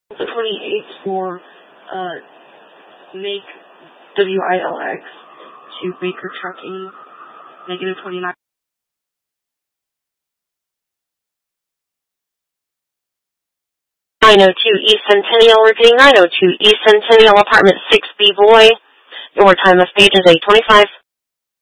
28 for make WILX to Baker Trucking, negative 29. 902 East Centennial, repeating 902 East Centennial, apartment 6B, boy. Your time of stage is 8:25.